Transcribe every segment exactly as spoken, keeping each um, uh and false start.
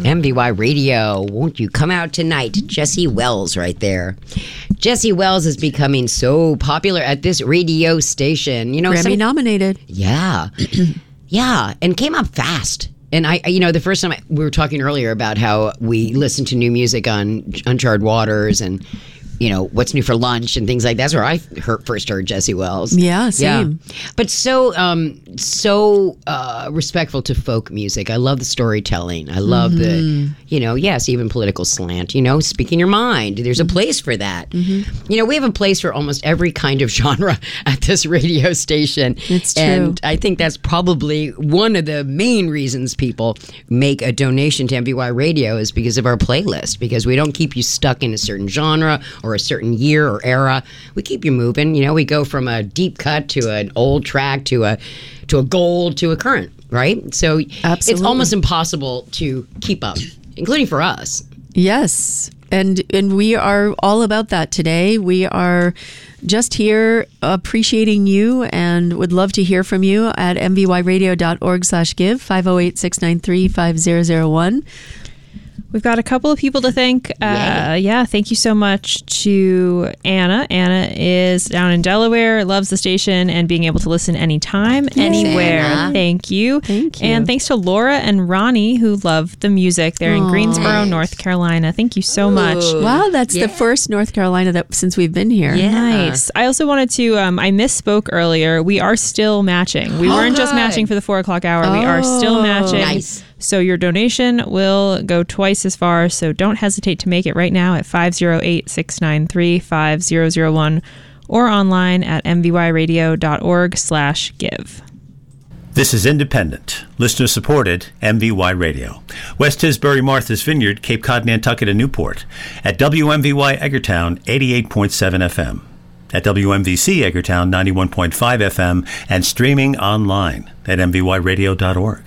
M V Y Radio. Won't you come out tonight? Jesse Wells right there. Jesse Wells is becoming so popular at this radio station. You know, Grammy some, nominated. Yeah. Yeah. And came up fast. And I, you know, the first time I, we were talking earlier about how we listen to new music on Uncharted Waters and, you know, what's new for lunch and things like that. That's where I heard, first heard Jesse Wells. Yeah, same. Yeah. But so, um, so uh, respectful to folk music. I love the storytelling. I love mm-hmm. the, you know, yes, even political slant. You know, speaking your mind. There's a place for that. Mm-hmm. You know, we have a place for almost every kind of genre at this radio station. It's true. And I think that's probably one of the main reasons people make a donation to M V Y Radio is because of our playlist. Because we don't keep you stuck in a certain genre or a certain year or era. We keep you moving. You know, we go from a deep cut to an old track to a to a gold to a current, right? So Absolutely. It's almost impossible to keep up, including for us. Yes. And and we are all about that today. We are just here appreciating you and would love to hear from you at m v y radio dot org slash give, five oh eight, six nine three, five zero zero one. We've got a couple of people to thank. Uh, yeah, thank you so much to Anna. Anna is down in Delaware, loves the station and being able to listen anytime, Yay. anywhere. Anna. Thank you. Thank you. And thanks to Laura and Ronnie, who love the music. They're in Aw. Greensboro, Nice. North Carolina. Thank you so Ooh. much. Wow, that's Yeah. the first North Carolina that since we've been here. Yeah. Nice. I also wanted to, um, I misspoke earlier. We are still matching. We Oh, weren't just good. matching for the four o'clock hour. We are still Oh. matching. Nice. So your donation will go twice as far. So don't hesitate to make it right now at five oh eight, six nine three, five zero zero one or online at m v y radio dot org slash give. This is independent, listener-supported M V Y Radio. West Tisbury, Martha's Vineyard, Cape Cod, Nantucket, and Newport. At W M V Y Eggertown, eighty-eight point seven F M. At W M V C Eggertown, ninety-one point five F M. And streaming online at m v y radio dot org.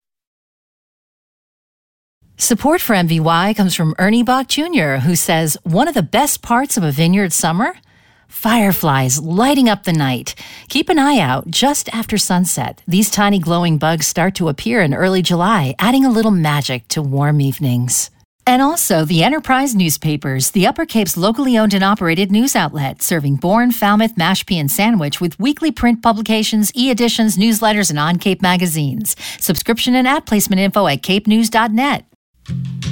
Support for M V Y comes from Ernie Bach Junior, who says, one of the best parts of a vineyard summer? Fireflies lighting up the night. Keep an eye out just after sunset. These tiny glowing bugs start to appear in early July, adding a little magic to warm evenings. And also the Enterprise newspapers, the Upper Cape's locally owned and operated news outlet, serving Bourne, Falmouth, Mashpee, and Sandwich with weekly print publications, e-editions, newsletters, and on-Cape magazines. Subscription and ad placement info at cape news dot net.